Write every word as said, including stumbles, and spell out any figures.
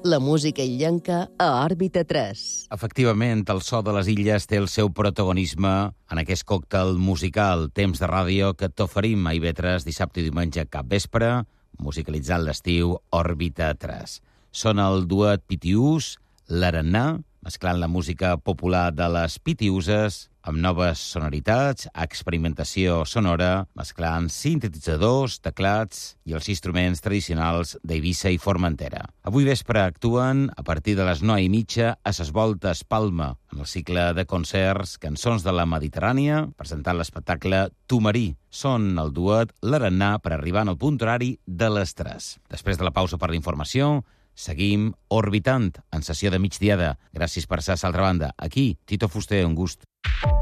La música illenca a Òrbita tres. Efectivament, el so de les illes té el seu protagonisme en aquest còctel musical, temps de ràdio que t'oferim a I V tres dissabte i diumenge cap vespre, musicalitzant l'estiu Òrbita tres. Són el duet Pitiús, l'Arannà, mesclant la música popular de les Pitiuses amb noves sonoritats, experimentació sonora, mesclant sintetitzadors, teclats i els instruments tradicionals d'Eivissa i Formentera. Avui vespre actuen a partir de les nou i mitja a Ses Voltes Palma, en el cicle de concerts Cançons de la Mediterrània, presentant l'espectacle Tu Marí. Són el duet l'Arannà per arribar en el punt horari de les tres. Després de la pausa per la informació, seguim orbitant en sessió de migdiada. Gràcies per ser a l'altra banda. Aquí, Tito Fuster, un gust.